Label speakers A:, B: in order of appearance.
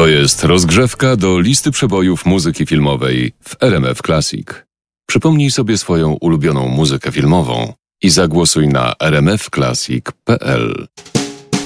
A: To jest rozgrzewka do listy przebojów muzyki filmowej w RMF Classic. Przypomnij sobie swoją ulubioną muzykę filmową i zagłosuj na rmfclassic.pl.